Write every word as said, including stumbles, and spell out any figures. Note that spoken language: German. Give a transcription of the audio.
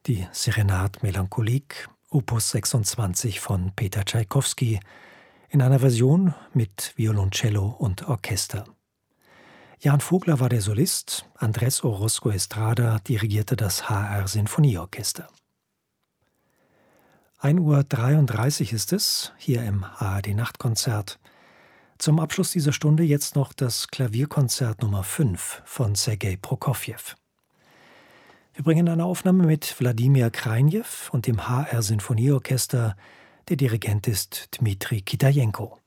Die Serenade Melancholique, Opus sechsundzwanzig von Peter Tschaikowski, in einer Version mit Violoncello und Orchester. Jan Vogler war der Solist, Andrés Orozco Estrada dirigierte das H R-Sinfonieorchester. ein Uhr dreiunddreißig ist es, hier im A R D-Nachtkonzert. Zum Abschluss dieser Stunde jetzt noch das Klavierkonzert Nummer fünf von Sergei Prokofjew. Wir bringen eine Aufnahme mit Wladimir Krajnew und dem H R-Sinfonieorchester. Der Dirigent ist Dmitri Kitajenko.